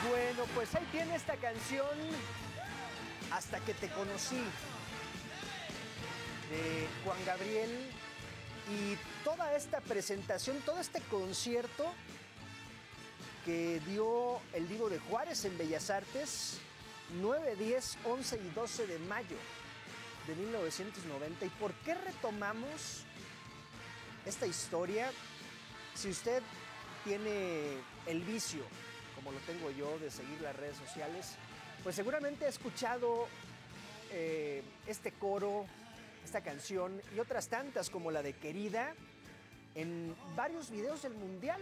Bueno, pues ahí tiene esta canción, Hasta que te conocí, de Juan Gabriel. Y toda esta presentación, todo este concierto que dio el Divo de Juárez en Bellas Artes, 9, 10, 11 y 12 de mayo de 1990. ¿Y por qué retomamos esta historia? Si usted tiene el vicio, como lo tengo yo, de seguir las redes sociales, pues seguramente ha escuchado este coro, esta canción y otras tantas como la de Querida en varios videos del Mundial.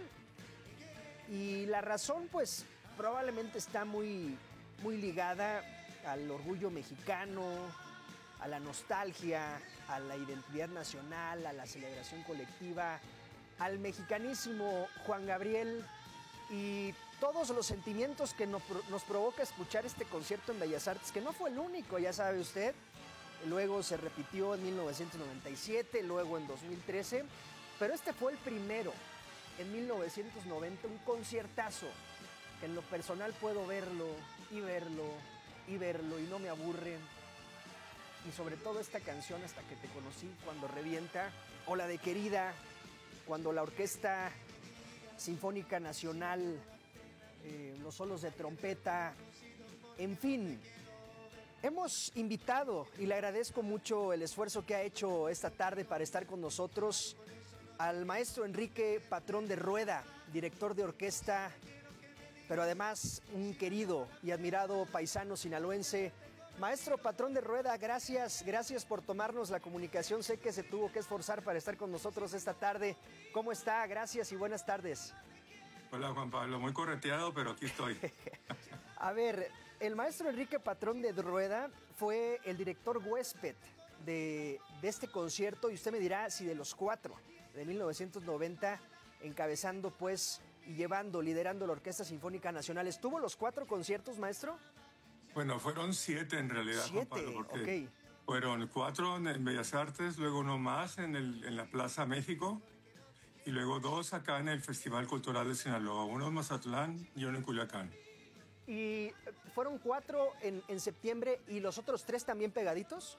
Y la razón, pues, probablemente está muy ligada al orgullo mexicano, a la nostalgia, a la identidad nacional, a la celebración colectiva, al mexicanísimo Juan Gabriel y todos los sentimientos que nos provoca escuchar este concierto en Bellas Artes, que no fue el único, ya sabe usted. Luego se repitió en 1997, luego en 2013, pero este fue el primero, en 1990, un conciertazo, que en lo personal puedo verlo y verlo y verlo y no me aburre. Y sobre todo esta canción, Hasta que te conocí, cuando revienta, o la de Querida, cuando la Orquesta Sinfónica Nacional, los solos de trompeta, en fin. Hemos invitado, y le agradezco mucho el esfuerzo que ha hecho esta tarde para estar con nosotros, al maestro Enrique Patrón de Rueda, director de orquesta, pero además un querido y admirado paisano sinaloense. Maestro Patrón de Rueda, gracias por tomarnos la comunicación. Sé que se tuvo que esforzar para estar con nosotros esta tarde. ¿Cómo está? Gracias y buenas tardes. Hola Juan Pablo, muy correteado, pero aquí estoy. A ver, el maestro Enrique Patrón de Rueda fue el director huésped de este concierto, y usted me dirá si de los 4 de 1990, encabezando pues y liderando la Orquesta Sinfónica Nacional. ¿Estuvo los 4 conciertos, maestro? Bueno, fueron 7 en realidad, 7, Juan Pablo, porque okay. Fueron 4 en Bellas Artes, luego uno más en la Plaza México, y luego 2 acá en el Festival Cultural de Sinaloa, uno en Mazatlán y uno en Culiacán. ¿Y fueron 4 en septiembre y los otros 3 también pegaditos?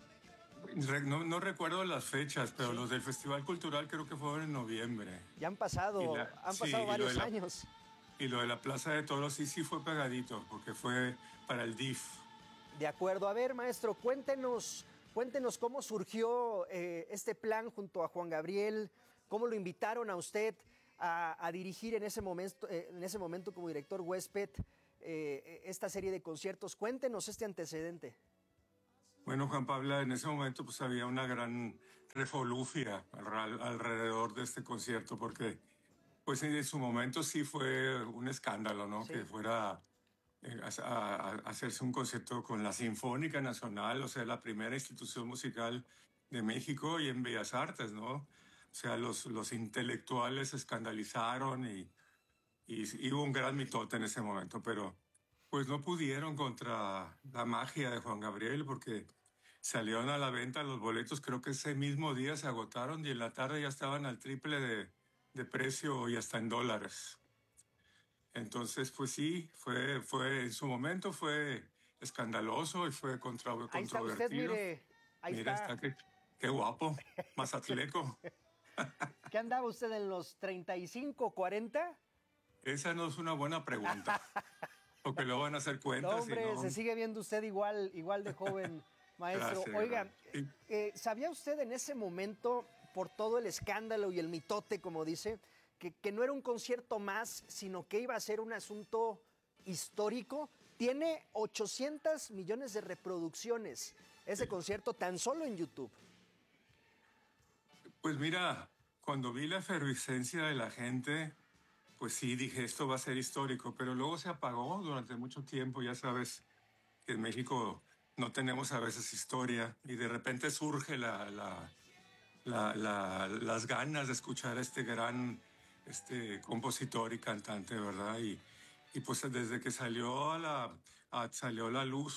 No recuerdo las fechas, pero sí, los del Festival Cultural creo que fueron en noviembre. Ya han pasado varios años. Y lo de la Plaza de Toros sí fue pegadito, porque fue para el DIF. De acuerdo. A ver, maestro, cuéntenos cómo surgió este plan junto a Juan Gabriel, cómo lo invitaron a usted a dirigir en ese momento como director huésped esta serie de conciertos. Cuéntenos este antecedente. Bueno, Juan Pablo, en ese momento pues había una gran refolufia alrededor de este concierto, porque pues en su momento sí fue un escándalo, ¿no? Sí. Que fuera a hacerse un concierto con la Sinfónica Nacional, o sea, la primera institución musical de México, y en Bellas Artes, ¿no? O sea, los intelectuales se escandalizaron y hubo un gran mitote en ese momento, pero pues no pudieron contra la magia de Juan Gabriel, porque salieron a la venta los boletos, creo que ese mismo día se agotaron, y en la tarde ya estaban al triple de precio y hasta en dólares. Entonces, pues sí, fue en su momento fue escandaloso y fue controvertido. Ahí está usted, mire. Mira, está qué guapo, mazatleco. ¿Qué andaba usted en los 35, 40? Esa no es una buena pregunta, porque luego van a hacer cuentas. No, hombre, se sigue viendo usted igual de joven, maestro. Gracias, oiga, gracias. ¿Sabía usted en ese momento, por todo el escándalo y el mitote, como dice, que no era un concierto más, sino que iba a ser un asunto histórico? Tiene 800 millones de reproducciones ese concierto tan solo en YouTube. Pues mira, cuando vi la efervescencia de la gente, pues sí, dije, esto va a ser histórico, pero luego se apagó durante mucho tiempo. Ya sabes que en México no tenemos a veces historia, y de repente surge las ganas de escuchar a este gran compositor y cantante, ¿verdad? Y pues desde que salió salió a la luz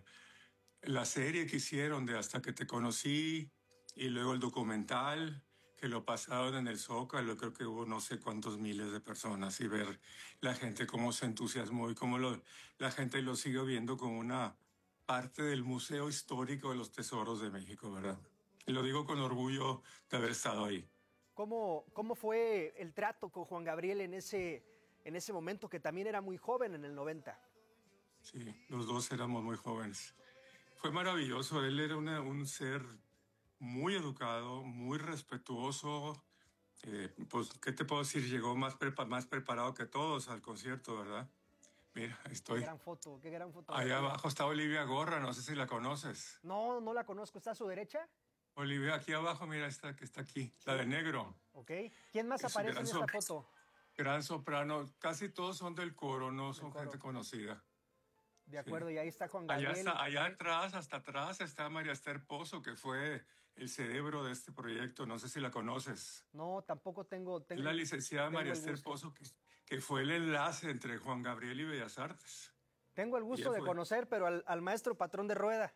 la serie que hicieron de Hasta que te conocí, y luego el documental que lo pasaron en el Zócalo, creo que hubo no sé cuántos miles de personas y ver la gente cómo se entusiasmó y cómo la gente lo sigue viendo como una parte del Museo Histórico de los Tesoros de México, ¿verdad? Y lo digo con orgullo de haber estado ahí. ¿Cómo fue el trato con Juan Gabriel en ese momento que también era muy joven en el 90? Sí, los dos éramos muy jóvenes. Fue maravilloso, él era un ser muy educado, muy respetuoso. Pues, ¿qué te puedo decir? Llegó más preparado que todos al concierto, ¿verdad? Mira, ahí estoy. Qué gran Allá fotografía. abajo está Olivia Gorra, no sé si la conoces. No, no la conozco. ¿Está a su derecha? Olivia, aquí abajo, mira esta que está aquí, la de negro. Ok. ¿Quién más Es un aparece en esta foto? gran soprano. Casi todos son del coro, no Del son coro. gente conocida. De Sí. acuerdo, y ahí está Juan Gabriel. Allá atrás, hasta atrás, está María Esther Pozo, que fue el cerebro de este proyecto. No sé si la conoces. No, tampoco tengo Es la licenciada María el Esther gusto. Pozo, que fue el enlace entre Juan Gabriel y Bellas Artes. Tengo el gusto Ella de fue. conocer, pero al maestro patrón de rueda.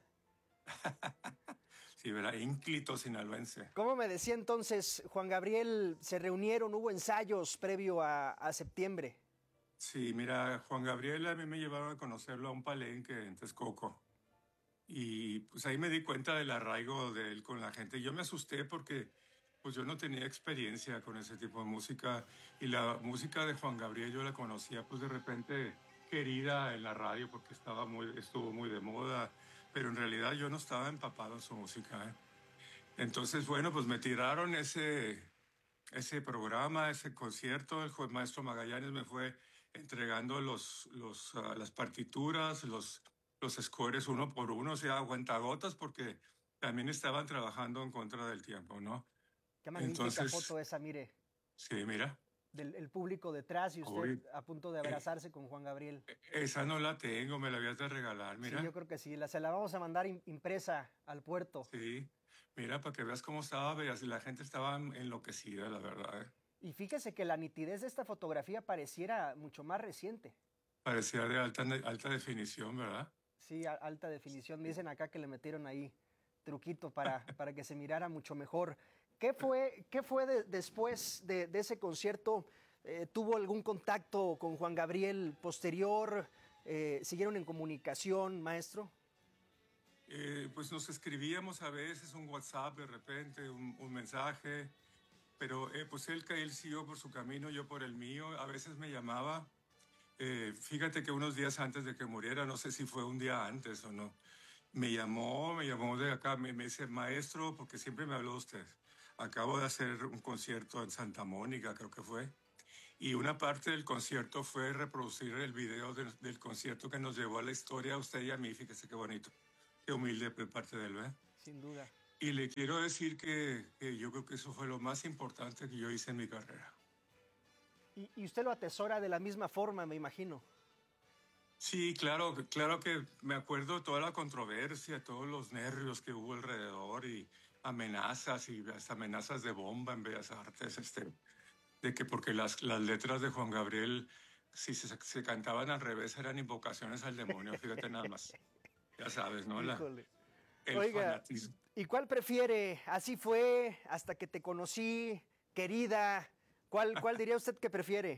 Sí, ¿verdad? Ínclito sinaloense. ¿Cómo me decía entonces, Juan Gabriel, se reunieron, hubo ensayos previo a septiembre? Sí, mira, Juan Gabriel a mí me llevaron a conocerlo a un palenque en Texcoco. Y pues ahí me di cuenta del arraigo de él con la gente. Yo me asusté porque pues yo no tenía experiencia con ese tipo de música. Y la música de Juan Gabriel yo la conocía pues de repente querida en la radio porque estuvo muy de moda. Pero en realidad yo no estaba empapado en su música, ¿eh? Entonces, bueno, pues me tiraron ese programa, ese concierto. Maestro Magallanes me fue entregando las partituras, los scores uno por uno, o sea, a cuentagotas, porque también estaban trabajando en contra del tiempo, ¿no? Qué magnífica Entonces, foto esa, mire, sí, mira, del el público detrás y usted uy, a punto de eh, abrazarse con Juan Gabriel. esa no la tengo, me la habías de regalar, Sí, yo mira. creo que sí, se la vamos a mandar impresa al puerto. Sí, mira, para que veas cómo estaba, veas, la gente estaba enloquecida, la verdad, ¿eh? Y fíjese que la nitidez de esta fotografía pareciera mucho más reciente. Parecía de alta definición, ¿verdad? Sí, alta definición. Me dicen acá que le metieron ahí truquito para que se mirara mucho mejor. ¿Qué fue después de ese concierto? ¿Tuvo algún contacto con Juan Gabriel posterior? ¿Siguieron en comunicación, maestro? Pues nos escribíamos a veces un WhatsApp de repente, un mensaje, pero pues él siguió por su camino, yo por el mío. A veces me llamaba. Fíjate que unos días antes de que muriera, no sé si fue un día antes o no, me llamó de acá, me dice, maestro, porque siempre me habló de usted. Acabo de hacer un concierto en Santa Mónica, creo que fue. Y una parte del concierto fue reproducir el video del concierto que nos llevó a la historia, a usted y a mí. Fíjese qué bonito, qué humilde de parte de él, ¿eh? Sin duda. Y le quiero decir que yo creo que eso fue lo más importante que yo hice en mi carrera. Y usted lo atesora de la misma forma, me imagino. Sí, claro, claro que me acuerdo de toda la controversia, todos los nervios que hubo alrededor y amenazas y hasta amenazas de bomba en Bellas Artes, de que porque las letras de Juan Gabriel, si se cantaban al revés, eran invocaciones al demonio, fíjate nada más. Ya sabes, ¿no? Híjole. El Oiga, fanatismo. ¿y cuál prefiere? Así fue hasta que te conocí, querida. ¿Cuál diría usted que prefiere?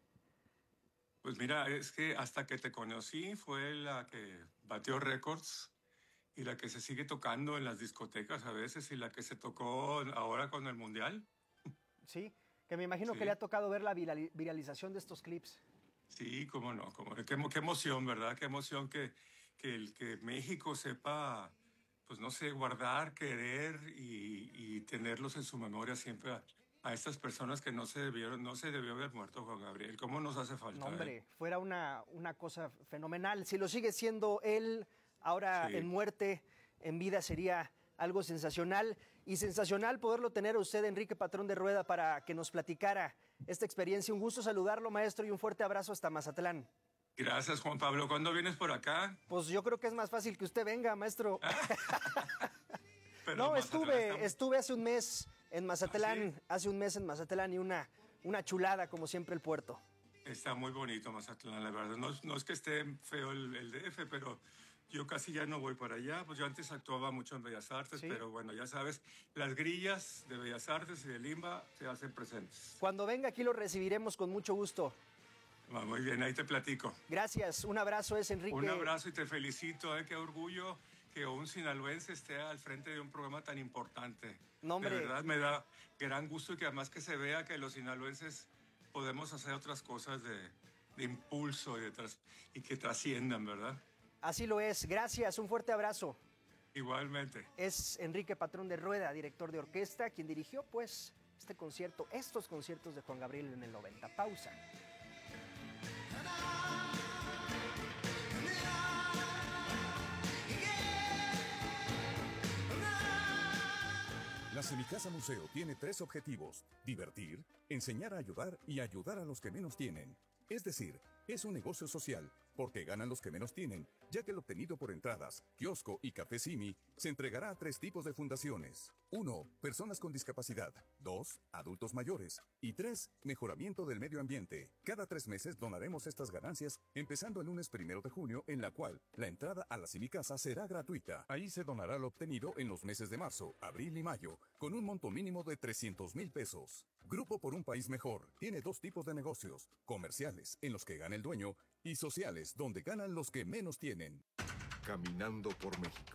Pues mira, es que hasta que te conocí fue la que batió récords y la que se sigue tocando en las discotecas a veces y la que se tocó ahora con el Mundial. Sí, que me imagino que le Sí, ha tocado ver la viralización de estos clips. sí, cómo no, qué emoción, ¿verdad? Qué emoción que México sepa, pues no sé, guardar, querer y tenerlos en su memoria siempre a estas personas que no se debió haber muerto Juan Gabriel. ¿Cómo nos hace No, falta, eh? hombre, fuera una cosa fenomenal. Si lo sigue siendo él, ahora en Sí. muerte, en vida sería algo sensacional. Y sensacional poderlo tener a usted, Enrique Patrón de Rueda, para que nos platicara esta experiencia. Un gusto saludarlo, maestro, y un fuerte abrazo hasta Mazatlán. Gracias, Juan Pablo. ¿Cuándo vienes por acá? Pues yo creo que es más fácil que usted venga, maestro. Pero No, Mazatlán está, estuve hace un mes en ¿ah, sí? Mazatlán, y una chulada, como siempre, el puerto. Está muy bonito Mazatlán, la verdad. No, no es que esté feo el DF, pero Yo casi ya no voy para allá, pues yo antes actuaba mucho en Bellas Artes, Sí. pero bueno, ya sabes, las grillas de Bellas Artes y de Limba se hacen presentes. Cuando venga aquí lo recibiremos con mucho gusto. Va, muy bien, ahí te platico. Gracias, un abrazo, es Enrique. Un abrazo y te felicito, qué orgullo que un sinaloense esté al frente de un programa tan importante. No, hombre. De verdad me da gran gusto y que además que se vea que los sinaloenses podemos hacer otras cosas de impulso y que trasciendan, ¿verdad? Así lo es, gracias, un fuerte abrazo. Igualmente. Es Enrique Patrón de Rueda, director de orquesta, quien dirigió pues estos conciertos de Juan Gabriel en el 90. Pausa. La Semicasa Museo tiene 3 objetivos: divertir, enseñar a ayudar y ayudar a los que menos tienen. Es decir, es un negocio social, porque ganan los que menos tienen, ya que el obtenido por entradas, kiosco y café Simi se entregará a 3 tipos de fundaciones. 1. Personas con discapacidad. 2. Adultos mayores. Y 3. Mejoramiento del medio ambiente. Cada 3 meses donaremos estas ganancias, empezando el lunes 1 de junio, en la cual la entrada a la Semicasa será gratuita. Ahí se donará lo obtenido en los meses de marzo, abril y mayo, con un monto mínimo de 300,000 pesos. Grupo por un País Mejor tiene 2 tipos de negocios: comerciales, en los que gana el dueño, y sociales, donde ganan los que menos tienen. Caminando por México.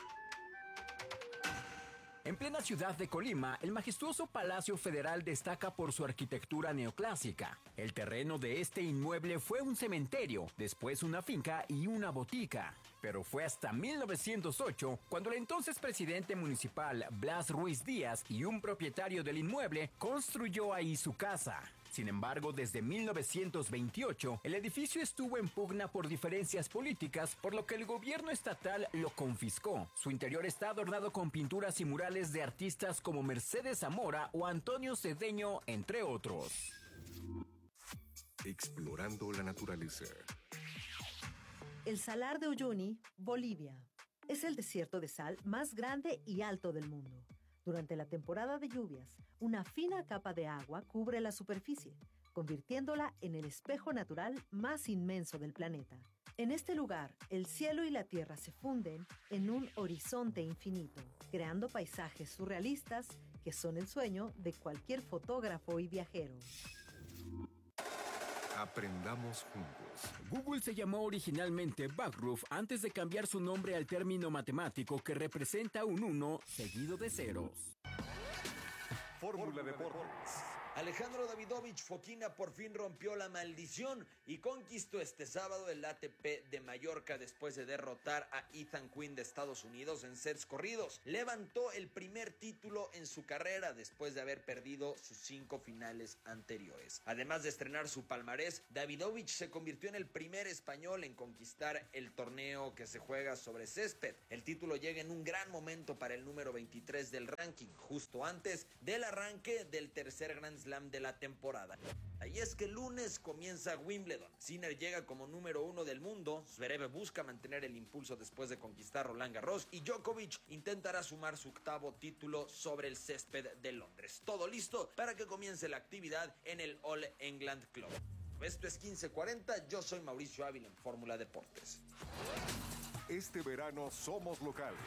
En plena ciudad de Colima, el majestuoso Palacio Federal destaca por su arquitectura neoclásica. El terreno de este inmueble fue un cementerio, después una finca y una botica. Pero fue hasta 1908 cuando el entonces presidente municipal Blas Ruiz Díaz y un propietario del inmueble construyó ahí su casa. Sin embargo, desde 1928, el edificio estuvo en pugna por diferencias políticas, por lo que el gobierno estatal lo confiscó. Su interior está adornado con pinturas y murales de artistas como Mercedes Zamora o Antonio Cedeño, entre otros. Explorando la naturaleza. El Salar de Uyuni, Bolivia. Es el desierto de sal más grande y alto del mundo. Durante la temporada de lluvias, una fina capa de agua cubre la superficie, convirtiéndola en el espejo natural más inmenso del planeta. En este lugar, el cielo y la tierra se funden en un horizonte infinito, creando paisajes surrealistas que son el sueño de cualquier fotógrafo y viajero. Aprendamos juntos. Google se llamó originalmente Backroof antes de cambiar su nombre al término matemático que representa un 1 seguido de ceros. Fórmula Deportes. Alejandro Davidovich Fokina por fin rompió la maldición y conquistó este sábado el ATP de Mallorca después de derrotar a Ethan Quinn de Estados Unidos en sets corridos. Levantó el primer título en su carrera después de haber perdido sus 5 finales anteriores. Además de estrenar su palmarés, Davidovich se convirtió en el primer español en conquistar el torneo que se juega sobre césped. El título llega en un gran momento para el número 23 del ranking, justo antes del arranque del tercer Grand Slam de la temporada. Y es que el lunes comienza Wimbledon. Sinner llega como número 1 del mundo, Zverev busca mantener el impulso después de conquistar Roland Garros y Djokovic intentará sumar su 8º título sobre el césped de Londres. Todo listo para que comience la actividad en el All England Club. Esto es 1540, yo soy Mauricio Ávila en Fórmula Deportes. Este verano somos locales.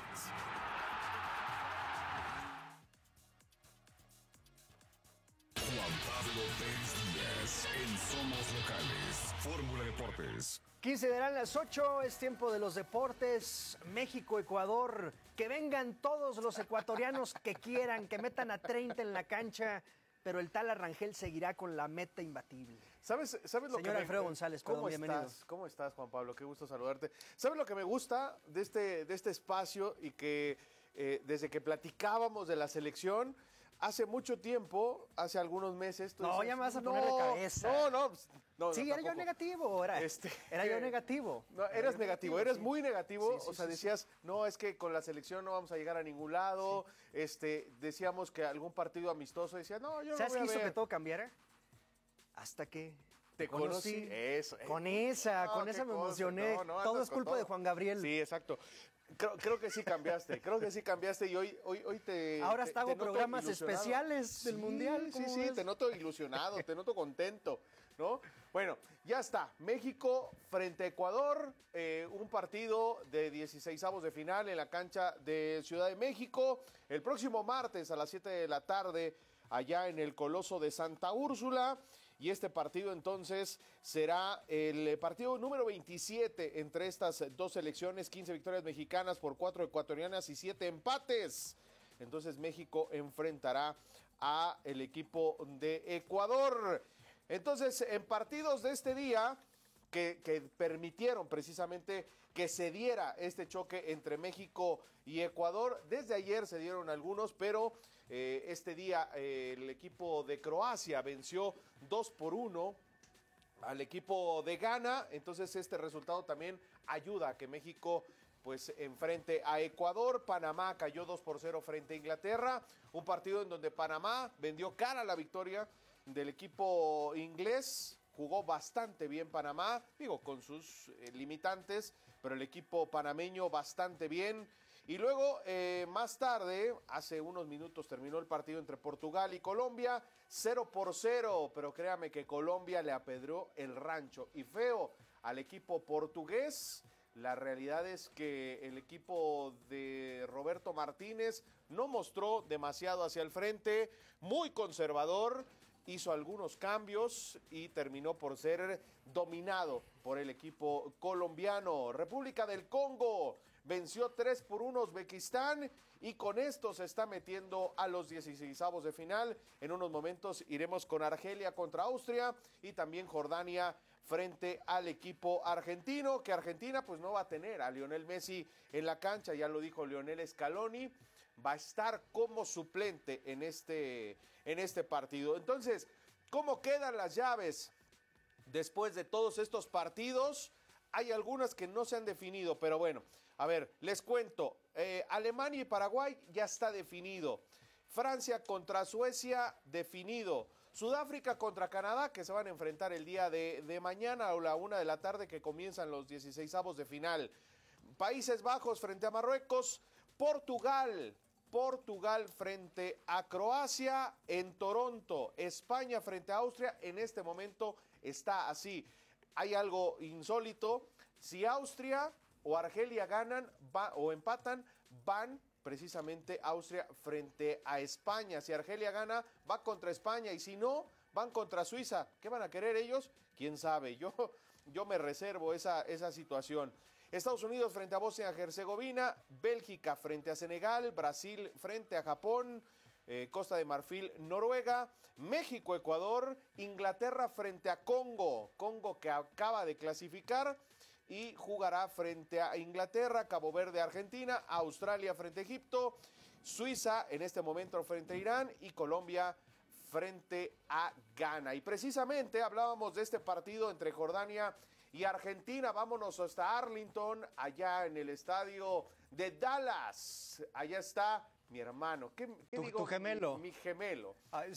Juan Pablo Pérez Díaz en Somos Locales. Fórmula Deportes. 15 darán las 8, es tiempo de los deportes. México, Ecuador, que vengan todos los ecuatorianos que quieran, que metan a 30 en la cancha, pero el tal Arrangel seguirá con la meta imbatible. ¿Sabes lo Señor que me... Alfredo González, ¿Cómo perdón, bienvenido. estás? ¿Cómo estás, Juan Pablo? Qué gusto saludarte. ¿Sabes lo que me gusta de este espacio y que desde que platicábamos de la selección, hace mucho tiempo, hace algunos meses... No, dices, ya me vas a poner de cabeza. No, Sí, era yo negativo, era yo negativo. No, eras negativo, eres sí. muy negativo, Sí, o sea, sí, decías, no, es que con la selección no vamos a llegar a ningún lado, decíamos que algún partido amistoso, decía, no, yo no ¿Sabes voy qué a hizo ver. que todo cambiara? Hasta que Te conocí. Eso. Con esa No, me qué cosa. emocioné. No, Todo andas es con culpa de Juan Gabriel. Sí, exacto. Creo que sí cambiaste, y hoy te... Ahora te- hasta hago te noto programas ilusionado. especiales del Sí, Mundial. Sí, ¿cómo sí, ves? te noto ilusionado, te noto contento, ¿no? Bueno, ya ya está, México frente a Ecuador, un partido de 16avos de final en la cancha de Ciudad de México, el próximo martes a las 7 de la tarde, allá en el Coloso de Santa Úrsula, y este partido entonces será el partido número 27 entre estas dos selecciones, 15 victorias mexicanas por 4 ecuatorianas y 7 empates. Entonces México enfrentará a el equipo de Ecuador. Entonces, en partidos de este día que permitieron precisamente que se diera este choque entre México y Ecuador, desde ayer se dieron algunos, pero este día el equipo de Croacia venció 2-1 al equipo de Ghana. Entonces este resultado también ayuda a que México pues enfrente a Ecuador. Panamá cayó 2-0 frente a Inglaterra, un partido en donde Panamá vendió cara a la victoria del equipo inglés. Jugó bastante bien Panamá, digo, con sus limitantes, pero el equipo panameño bastante bien. Y luego, más tarde, hace unos minutos terminó el partido entre Portugal y Colombia, 0-0, pero créame que Colombia le apedreó el rancho y feo al equipo portugués. La realidad es que el equipo de Roberto Martínez no mostró demasiado hacia el frente, muy conservador, hizo algunos cambios y terminó por ser dominado por el equipo colombiano. República del Congo venció 3-1 a Uzbekistán y con esto se está metiendo a los 16avos de final. En unos momentos iremos con Argelia contra Austria y también Jordania frente al equipo argentino, que Argentina pues no va a tener a Lionel Messi en la cancha, ya lo dijo Lionel Scaloni, va a estar como suplente en este partido. Entonces, ¿cómo quedan las llaves después de todos estos partidos? Hay algunas que no se han definido, pero bueno, a ver, les cuento. Alemania y Paraguay ya está definido. Francia contra Suecia, definido. Sudáfrica contra Canadá, que se van a enfrentar el día de mañana a la 1 de la tarde, que comienzan los 16avos de final. Países Bajos frente a Marruecos. Portugal frente a Croacia. En Toronto, España frente a Austria. En este momento está así. Hay algo insólito. Si Austria o Argelia ganan o empatan, van precisamente Austria frente a España. Si Argelia gana, va contra España, y si no, van contra Suiza. ¿Qué van a querer ellos? ¿Quién sabe? Yo me reservo esa situación. Estados Unidos frente a Bosnia-Herzegovina, Bélgica frente a Senegal, Brasil frente a Japón, Costa de Marfil, Noruega, México, Ecuador, Inglaterra frente a Congo que acaba de clasificar y jugará frente a Inglaterra, Cabo Verde, Argentina, Australia frente a Egipto, Suiza en este momento frente a Irán y Colombia frente a Ghana. Y precisamente hablábamos de este partido entre Jordania y Argentina. Vámonos hasta Arlington, allá en el estadio de Dallas. Allá está mi hermano. ¿Qué digo? Tu gemelo. Mi gemelo.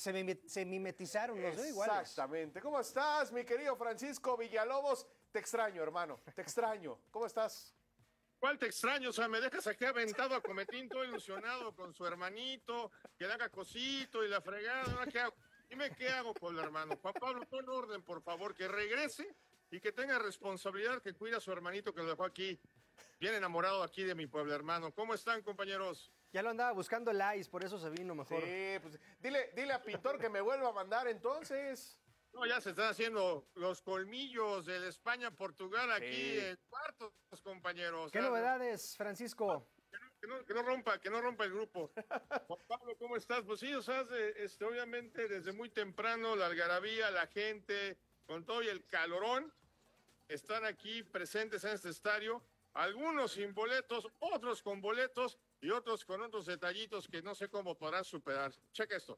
Se mimetizaron los dos iguales. Exactamente. ¿Cómo estás, mi querido Francisco Villalobos? Te extraño, hermano. Te extraño. ¿Cómo estás? ¿Cuál te extraño? O sea, me dejas aquí aventado a Cometín, todo ilusionado con su hermanito, que le haga cosito y la fregada. ¿Ahora qué hago? Dime qué hago con el hermano. Juan Pablo, pon orden, por favor, que regrese y que tenga responsabilidad, que cuida a su hermanito que lo dejó aquí, bien enamorado aquí de mi pueblo hermano. ¿Cómo están, compañeros? Ya lo andaba buscando el ICE, por eso se vino mejor. Sí, pues dile a Pintor que me vuelva a mandar entonces. No, ya se están haciendo los colmillos del España-Portugal aquí en cuartos, compañeros. ¿Qué novedades, Francisco? Que no rompa el grupo. Juan Pablo, ¿cómo estás? Pues sí, o sea, obviamente desde muy temprano la algarabía, la gente, con todo y el calorón, están aquí presentes en este estadio. Algunos sin boletos, otros con boletos y otros con otros detallitos que no sé cómo podrán superar. Checa esto.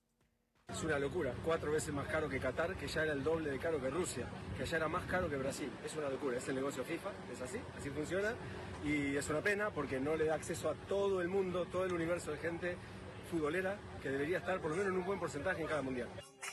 Es una locura, 4 veces más caro que Qatar, que ya era el doble de caro que Rusia, que ya era más caro que Brasil. Es una locura, es el negocio FIFA, es así funciona, y es una pena porque no le da acceso a todo el mundo, todo el universo de gente futbolera que debería estar por lo menos en un buen porcentaje en cada mundial.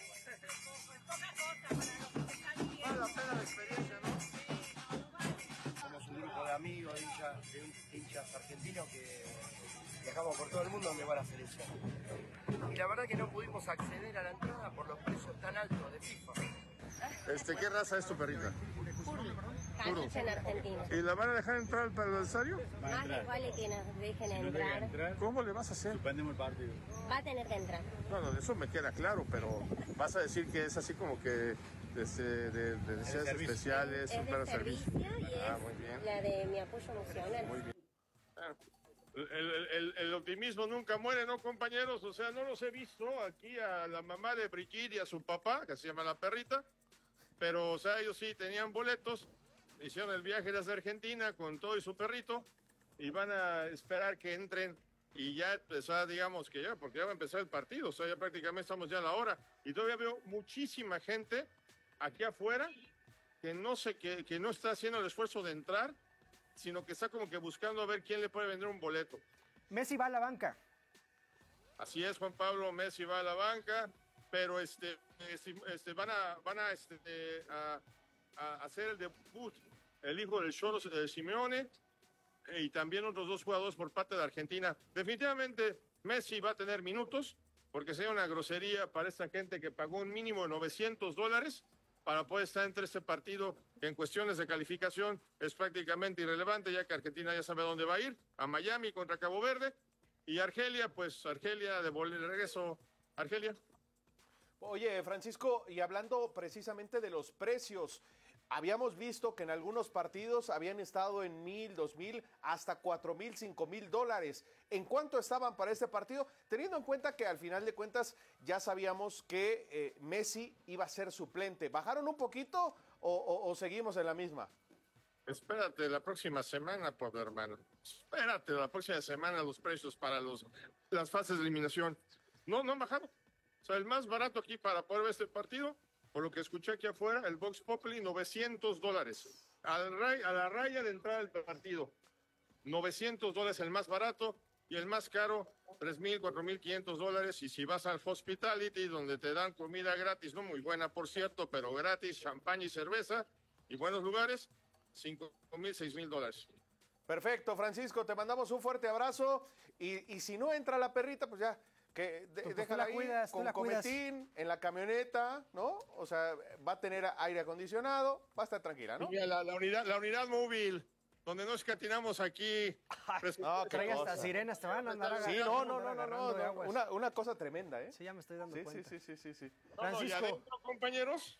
Vale la pena la experiencia, ¿no? Somos un grupo de amigos, hinchas argentinos que viajamos por todo el mundo donde va la selección. Y la verdad que no pudimos acceder a la entrada por los precios tan altos de FIFA. ¿Qué raza es tu perrita? Caniche en Argentina. ¿Y la van a dejar entrar para el adversario? Más les vale que nos dejen entrar. ¿Cómo le vas a hacer? Suspendemos el partido. Va a tener que entrar. No, eso me queda claro, pero vas a decir que es así como que de necesidades especiales, Es un plan de de servicio. servicio y es Muy bien. la de mi apoyo emocional. Muy bien. El optimismo nunca muere, ¿no, compañeros? O sea, no los he visto aquí a la mamá de Brigitte y a su papá, que se llama la perrita, pero, o sea, ellos sí tenían boletos, hicieron el viaje desde Argentina con todo y su perrito, y van a esperar que entren, y ya empezar, digamos que ya, porque ya va a empezar el partido, o sea, ya prácticamente estamos ya a la hora, y todavía veo muchísima gente aquí afuera que que no está haciendo el esfuerzo de entrar, sino que está como que buscando a ver quién le puede vender un boleto. Messi va a la banca. Así es, Juan Pablo, Messi va a la banca, pero van a hacer el debut el hijo del Cholo Simeone y también otros dos jugadores por parte de Argentina. Definitivamente Messi va a tener minutos, porque sería una grosería para esta gente que pagó un mínimo de $900 para poder estar entre este partido, que en cuestiones de calificación es prácticamente irrelevante, ya que Argentina ya sabe dónde va a ir, a Miami contra Cabo Verde, y Argelia, pues Argelia de regreso, Argelia. Oye, Francisco, y hablando precisamente de los precios, habíamos visto que en algunos partidos habían estado en 1,000, 2,000, hasta 4,000, 5,000 dólares. ¿En cuánto estaban para este partido? Teniendo en cuenta que al final de cuentas ya sabíamos que Messi iba a ser suplente. ¿Bajaron un poquito o seguimos en la misma? Espérate la próxima semana, pues, hermano. Espérate la próxima semana los precios para las fases de eliminación. No han bajado. O sea, el más barato aquí para poder ver este partido, por lo que escuché aquí afuera, el Vox Populi, $900. A la raya de entrada del partido. $900 el más barato y el más caro, $3,000, $4,500. Y si vas al Hospitality, donde te dan comida gratis, no muy buena, por cierto, pero gratis, champán y cerveza y buenos lugares, $5,000, $6,000. Perfecto, Francisco, te mandamos un fuerte abrazo y si no entra la perrita, pues ya, que déjala ahí con cometín en la camioneta, ¿no? O sea, va a tener aire acondicionado, va a estar tranquila, ¿no? Mira, la unidad móvil, donde no escatinamos aquí. No, Traiga hasta sirenas, te van a andar Sí, no, una cosa tremenda, ¿eh? Sí, ya me estoy dando cuenta. Sí. No, y adentro, compañeros,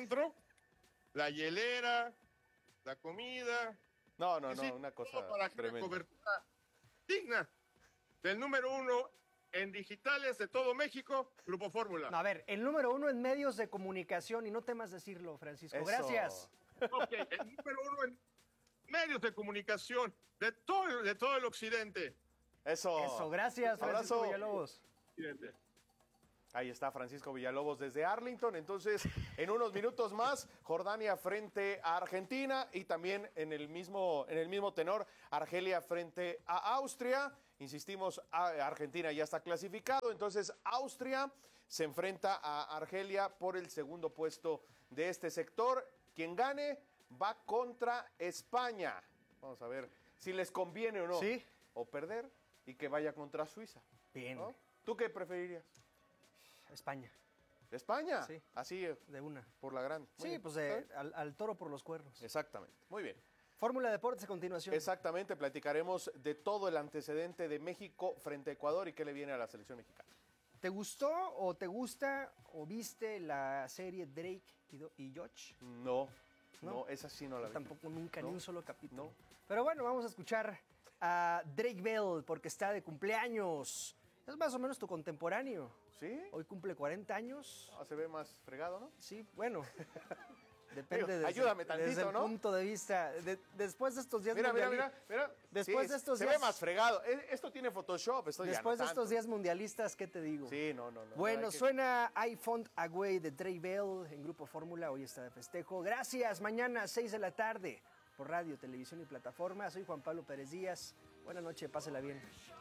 la hielera, la comida. No, una cosa para tremenda. Cobertura digna del número 1 en digitales de todo México, Grupo Fórmula. No, a ver, el número 1 en medios de comunicación, y no temas decirlo, Francisco. Eso. Gracias. Ok, el número 1 en medios de comunicación de todo el occidente. Eso, gracias, Francisco Abrazo. Villalobos. Ahí está Francisco Villalobos desde Arlington. Entonces, en unos minutos más, Jordania frente a Argentina y también en el mismo tenor, Argelia frente a Austria. Insistimos, Argentina ya está clasificado, entonces Austria se enfrenta a Argelia por el segundo puesto de este sector. Quien gane va contra España. Vamos a ver si les conviene o no. Sí. O perder y que vaya contra Suiza. Bien. ¿No? ¿Tú qué preferirías? España. ¿España? Sí. Así, de una. Por la grande. Sí, pues al toro por los cuernos. Exactamente. Muy bien. Fórmula Deportes a continuación. Exactamente, platicaremos de todo el antecedente de México frente a Ecuador y qué le viene a la selección mexicana. ¿Te gustó o te gusta o viste la serie Drake y Josh? No, esa sí no la vi. Tampoco nunca, ni un solo capítulo. No. Pero bueno, vamos a escuchar a Drake Bell porque está de cumpleaños. Es más o menos tu contemporáneo. ¿Sí? Hoy cumple 40 años. Se ve más fregado, ¿no? Sí, bueno. Depende ayúdame tantito, desde el ¿no? punto de vista. Después de estos días Mira. Después de estos se días. ve más fregado. Esto tiene Photoshop. Después de estos días mundialistas, ¿qué te digo? Sí, no. Bueno, suena I Found a Way de Drake Bell en Grupo Fórmula. Hoy está de festejo. Gracias. Mañana, 6 de la tarde, por radio, televisión y plataforma. Soy Juan Pablo Pérez Díaz. Buenas noches, pásela bien.